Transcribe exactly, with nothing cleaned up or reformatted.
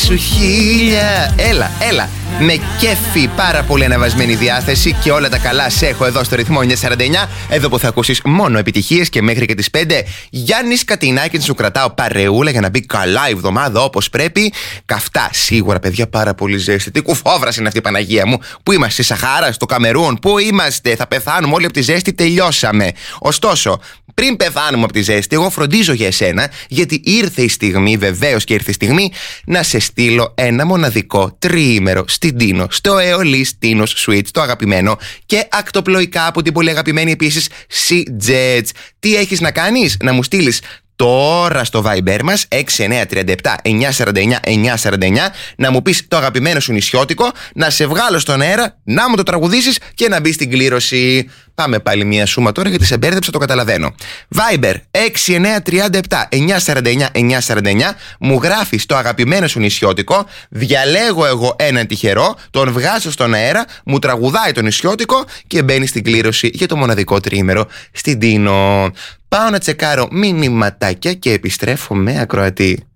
σου χίλια. Έλα, έλα. Με κέφι, πάρα πολύ ανεβασμένη διάθεση και όλα τα καλά σε έχω εδώ στο ρυθμό εννιακόσια σαράντα εννιά. Εδώ που θα ακούσεις μόνο επιτυχίες και μέχρι και τις πέντε. Γιάννης Κατινάκης, σου κρατάω παρεούλα για να μπει καλά η εβδομάδα όπως πρέπει. Καυτά, σίγουρα παιδιά, πάρα πολύ ζέστη. Τι κουφόβρας είναι αυτή η Παναγία μου. Πού είμαστε, στη Σαχάρα, στο Καμερούν, πού είμαστε, θα πεθάνουμε όλοι από τη ζέστη, τελειώσαμε. Ωστόσο, πριν πεθάνουμε από τη ζέστη, εγώ φροντίζω για εσένα, γιατί ήρθε η στιγμή, βεβαίως και ήρθε η στιγμή, να σε στείλω ένα μοναδικό τριήμερο στην Τίνο, στο Aeolus Tinos Suite, το αγαπημένο, και ακτοπλοϊκά από την πολύ αγαπημένη επίσης Sea-Jets. Τι έχεις να κάνεις? Να μου στείλεις τώρα στο Viber μας έξι εννιά τρία επτά εννιά τέσσερα εννιά εννιά τέσσερα εννιά να μου πεις το αγαπημένο σου νησιώτικο, να σε βγάλω στον αέρα, να μου το τραγουδήσεις και να μπει στην κλήρωση. Πάμε πάλι μία σούμα τώρα γιατί σε μπέρδεψα, το καταλαβαίνω. Viber έξι εννιά τρία επτά εννιά τέσσερα εννιά εννιά τέσσερα εννιά, μου γράφεις το αγαπημένο σου νησιώτικο, διαλέγω εγώ έναν τυχερό, τον βγάζω στον αέρα, μου τραγουδάει το νησιώτικο και μπαίνει στην κλήρωση για το μοναδικό τριήμερο στην Τίνο. Πάω να τσεκάρω μηνυματάκια και επιστρέφω με ακροατή.